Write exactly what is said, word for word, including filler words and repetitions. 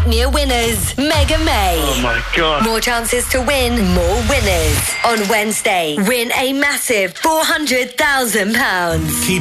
New winners. Mega May. Oh my God. More chances to win, more winners. On Wednesday, win a massive four hundred thousand pounds. Keep